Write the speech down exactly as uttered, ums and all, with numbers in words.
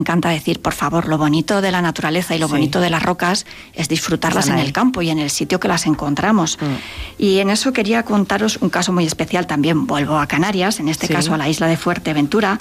encanta decir, por favor, lo bonito de la naturaleza y lo sí. bonito de las rocas es disfrutarlas en el campo y en el sitio que las encontramos. Mm. Y en eso quería contaros un caso muy especial también. Vuelvo a Canarias, en este sí. caso a la isla de Fuerteventura,